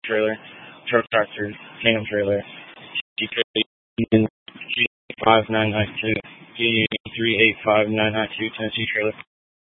trailer, truck tractor, tandem trailer, G5992, G3859992, Tennessee trailer.